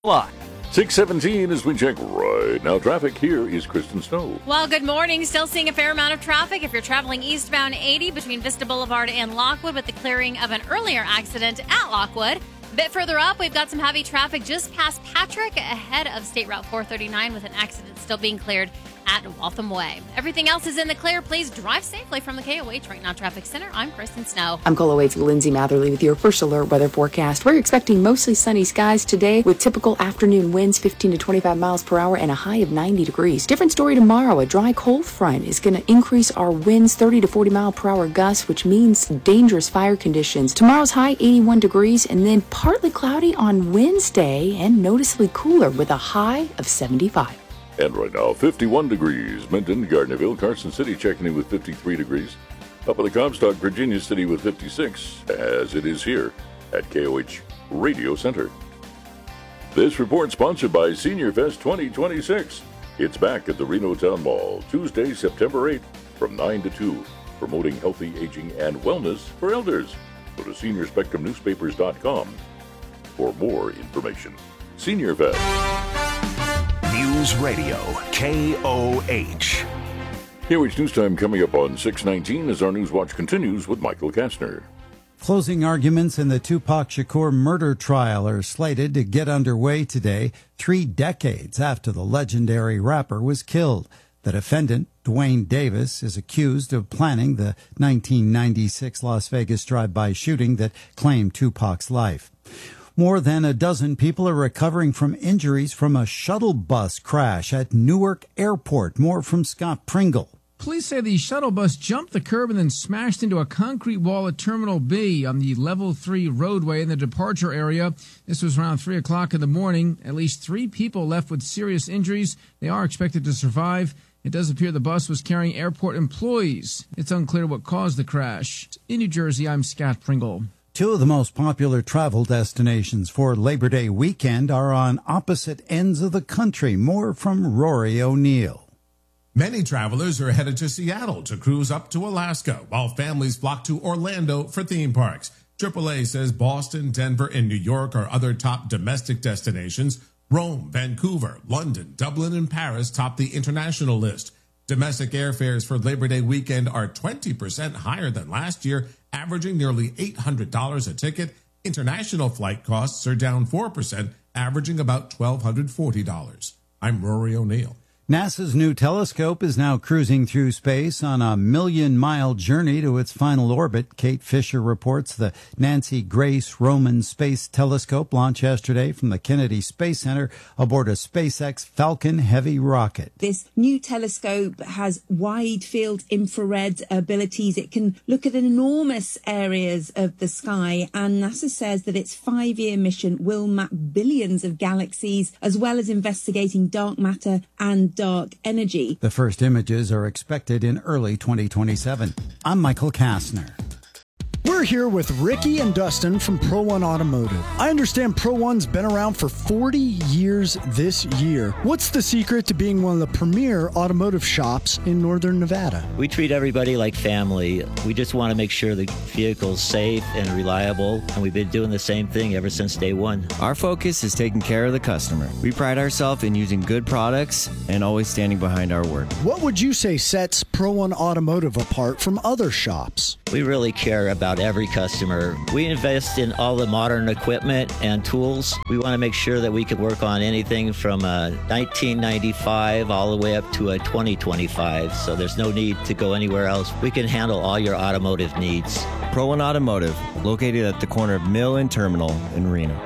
Lot. 6:17 as we check right now. Traffic, here is Kristen Snow. Well, good morning. Still seeing a fair amount of traffic if you're traveling eastbound 80 between Vista Boulevard and Lockwood with the clearing of an earlier accident at Lockwood. A bit further up, we've got some heavy traffic just past Patrick ahead of State Route 439 with an accident still being cleared at Waltham Way. Everything else is in the clear. Please drive safely from the KOH Right Now Traffic Center. I'm Kristen Snow. I'm KOH Lindsay Matherly with your first alert weather forecast. We're expecting mostly sunny skies today with typical afternoon winds 15 to 25 miles per hour and a high of 90 degrees. Different story tomorrow. A dry cold front is going to increase our winds 30 to 40 mile per hour gusts, which means dangerous fire conditions. Tomorrow's high 81 degrees and then partly cloudy on Wednesday and noticeably cooler with a high of 75. And right now, 51 degrees. Minton, Gardnerville, Carson City checking in with 53 degrees. Up at the Comstock, Virginia City with 56, as it is here at KOH Radio Center. This report sponsored by Senior Fest 2026. It's back at the Reno Town Mall, Tuesday, September 8th, from 9 to 2, promoting healthy aging and wellness for elders. Go to SeniorSpectrumNewspapers.com for more information. Senior Fest. News Radio, KOH. KOH News Time coming up on 6:19 as our News Watch continues with Michael Kastner. Closing arguments in the Tupac Shakur murder trial are slated to get underway today, 3 decades after the legendary rapper was killed. The defendant, Dwayne Davis, is accused of planning the 1996 Las Vegas drive-by shooting that claimed Tupac's life. More than a dozen people are recovering from injuries from a shuttle bus crash at Newark Airport. More from Scott Pringle. Police say the shuttle bus jumped the curb and then smashed into a concrete wall at Terminal B on the Level 3 roadway in the departure area. This was around 3 o'clock in the morning. At least 3 people left with serious injuries. They are expected to survive. It does appear the bus was carrying airport employees. It's unclear what caused the crash. In New Jersey, I'm Scott Pringle. 2 of the most popular travel destinations for Labor Day weekend are on opposite ends of the country. More from Rory O'Neill. Many travelers are headed to Seattle to cruise up to Alaska, while families flock to Orlando for theme parks. AAA says Boston, Denver, and New York are other top domestic destinations. Rome, Vancouver, London, Dublin, and Paris top the international list. Domestic airfares for Labor Day weekend are 20% higher than last year, averaging nearly $800 a ticket. International flight costs are down 4%, averaging about $1,240. I'm Rory O'Neill. NASA's new telescope is now cruising through space on a 1,000,000-mile journey to its final orbit. Kate Fisher reports the Nancy Grace Roman Space Telescope launched yesterday from the Kennedy Space Center aboard a SpaceX Falcon Heavy rocket. This new telescope has wide field infrared abilities. It can look at enormous areas of the sky, and NASA says that its 5-year mission will map billions of galaxies, as well as investigating dark matter and dark energy. The first images are expected in early 2027. I'm Michael Kastner. We're here with Ricky and Dustin from Pro One Automotive. I understand Pro One's been around for 40 years this year. What's the secret to being one of the premier automotive shops in Northern Nevada? We treat everybody like family. We just want to make sure the vehicle's safe and reliable, and we've been doing the same thing ever since day one. Our focus is taking care of the customer. We pride ourselves in using good products and always standing behind our word. What would you say sets Pro One Automotive apart from other shops? We really care about every customer. We invest in all the modern equipment and tools. We want to make sure that we can work on anything from a 1995 all the way up to a 2025, so there's no need to go anywhere else. We can handle all your automotive needs. Pro One Automotive, located at the corner of Mill and Terminal in Reno.